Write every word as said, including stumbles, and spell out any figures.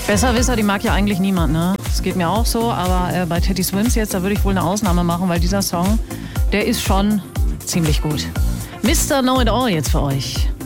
Besserwisser, die mag ja eigentlich niemand, ne? Das geht mir auch so, aber äh, bei Teddy Swims jetzt, da würde ich wohl eine Ausnahme machen, weil dieser Song, der ist schon ziemlich gut. Mister Know-It-All jetzt für euch.